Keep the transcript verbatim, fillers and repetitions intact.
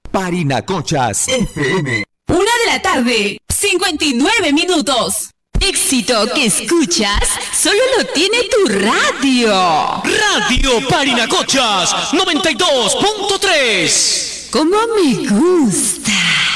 Parinacochas F M. Una de la tarde, cincuenta y nueve minutos. Éxito que escuchas solo lo tiene tu radio. Radio Parinacochas noventa y dos punto tres. Como me gusta.